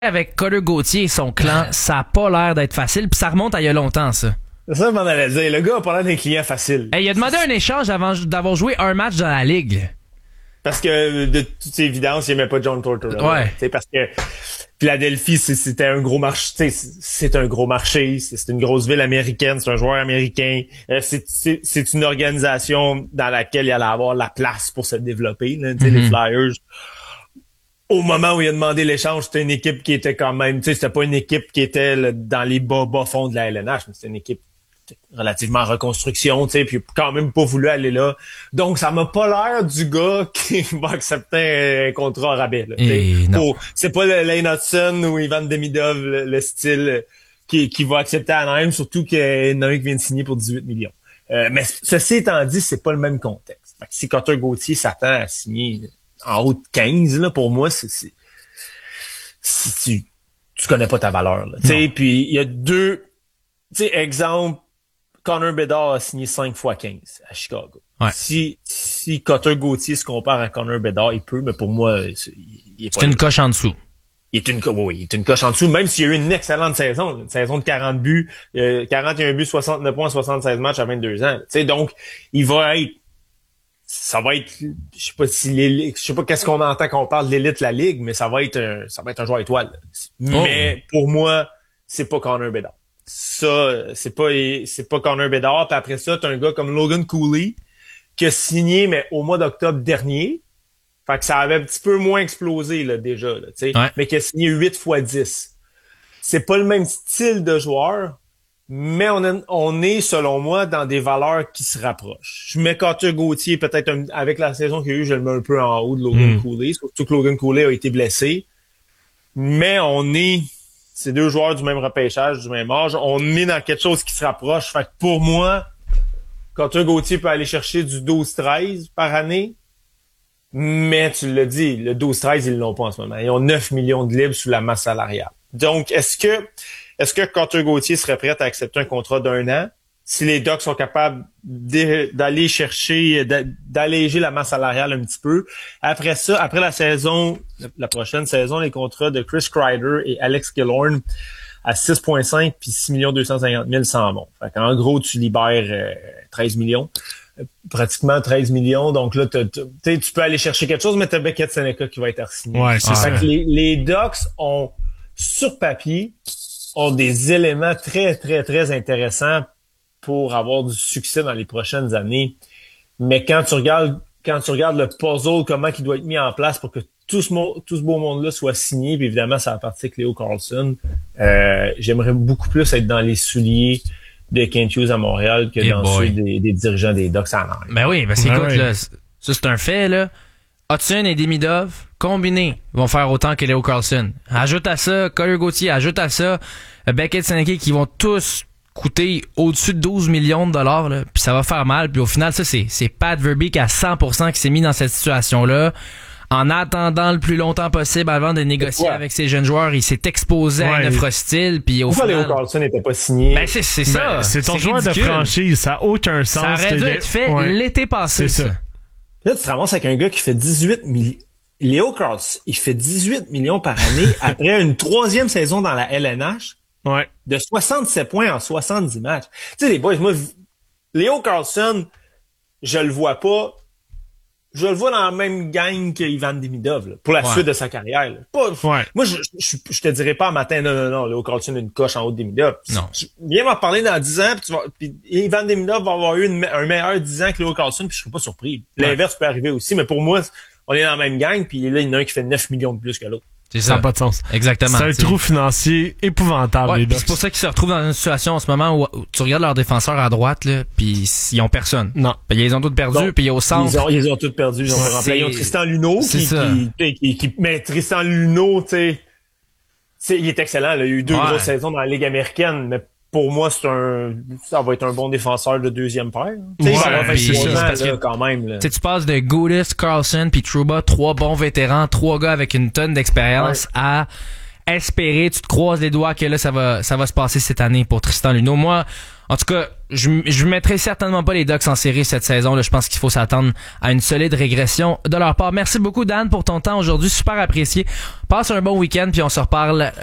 avec Cutter Gauthier et son clan, ça a pas l'air d'être facile, puis ça remonte à il y a longtemps, ça. C'est ça que m'en allait dire. Le gars a pas l'air d'un client facile. Hey, il a demandé un échange avant d'avoir joué un match dans la ligue. Parce que, de toute évidence, il aimait pas John Tortorella. Ouais. T'sais, parce que Philadelphie, c'était un gros marché. C'est un gros marché. C'est une grosse ville américaine. C'est un joueur américain. C'est une organisation dans laquelle il allait avoir la place pour se développer. Là, les Flyers. Au moment où il a demandé l'échange, c'était une équipe qui était quand même... C'était pas une équipe qui était là, dans les bas fonds de la LNH, mais c'était une équipe relativement en reconstruction, tu sais, puis quand même pas voulu aller là. Donc, ça m'a pas l'air du gars qui va accepter un contrat à rabais. Là, c'est pas le Lane Hudson ou Ivan Demidov, le style qui va accepter à Anaheim, surtout qu'il y en a un qui vient de signer pour 18 millions. Mais ceci étant dit, c'est pas le même contexte. Fait que si Cutter Gauthier s'attend à signer en haut de 15, là, pour moi, c'est tu connais pas ta valeur. Tu sais, puis il y a deux... Tu sais, exemple, Connor Bedard a signé 5 fois 15 à Chicago. Ouais. Si Cutter Gauthier se compare à Connor Bedard, il peut, mais pour moi, il est pas... C'est une coche en dessous. Il est une coche en dessous, même s'il y a eu une excellente saison. Une saison de 40 buts, 41 buts, 69 points, 76 matchs à 22 ans. Tu sais, donc, il va être... Ça va être... Je sais pas qu'est-ce qu'on entend quand on parle de l'élite de la Ligue, mais ça va être un joueur étoile. Mais pour moi, c'est pas Connor Bedard. Ça, c'est pas Connor Bedard. Puis après ça, t'as un gars comme Logan Cooley qui a signé, mais au mois d'octobre dernier. Fait que ça avait un petit peu moins explosé, là, déjà, là, tu sais. Ouais. Mais qui a signé 8 fois 10. C'est pas le même style de joueur, mais on est, selon moi, dans des valeurs qui se rapprochent. Je mets Cutter Gauthier, peut-être, avec la saison qu'il y a eu, je le mets un peu en haut de Logan Cooley. Surtout que Logan Cooley a été blessé. Mais c'est deux joueurs du même repêchage, du même âge. On est dans quelque chose qui se rapproche. Fait que pour moi, Cutter Gauthier peut aller chercher du 12-13 par année. Mais tu l'as dit, le 12-13, ils l'ont pas en ce moment. Ils ont 9 millions de libres sous la masse salariale. Donc, est-ce que Cutter Gauthier serait prêt à accepter un contrat d'1 an si les Ducks sont capables d'aller chercher, d'alléger la masse salariale un petit peu? Après ça, après la prochaine saison, les contrats de Chris Kreider et Alex Killorn à 6,5 puis 6 250 000 sans bon. Fait qu'en gros, tu libères 13 millions. Pratiquement 13 millions. Donc là, tu peux aller chercher quelque chose, mais t'as Beckett Seneca qui va être signé. Ouais, c'est ça. Fait que les Ducks ont, sur papier, ont des éléments très, très, très intéressants pour avoir du succès dans les prochaines années. Mais quand tu regardes le puzzle, comment il doit être mis en place pour que tout ce beau monde-là soit signé, puis évidemment, ça va partir avec Leo Carlsson, j'aimerais beaucoup plus être dans les souliers de Kent Hughes à Montréal que dans ceux des dirigeants des Ducks à Anaheim. Ben oui, parce qu'écoute, là, ça c'est un fait, là. Hudson et Demidov, combinés, vont faire autant que Leo Carlsson. Ajoute à ça Cutter Gauthier, ajoute à ça Beckett Seneca, qui vont tous coûter au-dessus de 12 millions de dollars, là, puis ça va faire mal. Puis au final, ça, c'est Pat Verbeek à 100% qui s'est mis dans cette situation-là. En attendant le plus longtemps possible avant de négocier avec ces jeunes joueurs, il s'est exposé à une offre hostile, puis au final... Léo Carlsson n'était pas signé? Ben c'est ça. C'est ton joueur ridicule. de franchise, ça a aucun sens. Ça aurait dû être fait l'été passé, c'est ça. Là, tu te ramasses avec un gars qui fait 18 millions. Léo Carlsson, il fait 18 millions par année après une 3e saison dans la LNH. Ouais. De 67 points en 70 matchs. Tu sais, les boys, moi, Léo Carlsson, je le vois pas. Je le vois dans la même gang que Ivan Demidov, là, pour la suite de sa carrière. Là. Moi, je te dirais pas un matin, non, Léo Carlsson a une coche en haut de Demidov. Non. Viens m'en parler dans 10 ans, puis Ivan Demidov va avoir eu un meilleur 10 ans que Léo Carlsson, puis je serais pas surpris. L'inverse peut arriver aussi, mais pour moi, on est dans la même gang, puis là, il y en a un qui fait 9 millions de plus que l'autre. Ça n'a pas de sens. Exactement. C'est un trou financier épouvantable. Ouais, c'est pour ça qu'ils se retrouvent dans une situation en ce moment où tu regardes leurs défenseurs à droite, là, puis ils ont personne. Non. Puis ils ont tous perdu, puis au centre. Ils ont tous perdu. Ils ont Tristan Luneau mais Tristan Luneau, tu sais, il est excellent. Là. Il y a eu 2 grosses saisons dans la Ligue américaine, mais pour moi, ça va être un bon défenseur de 2e paire. Ouais, ça va faire parce que quand même. Là. Tu passes de Gudis, Carlsson puis Trouba, 3 bons vétérans, 3 gars avec une tonne d'expérience à espérer, tu te croises les doigts que là, ça va se passer cette année pour Tristan Luneau. Moi, en tout cas, je mettrai certainement pas les Ducks en série cette saison. Là, je pense qu'il faut s'attendre à une solide régression de leur part. Merci beaucoup, Dan, pour ton temps aujourd'hui. Super apprécié. Passe un bon week-end, puis on se reparle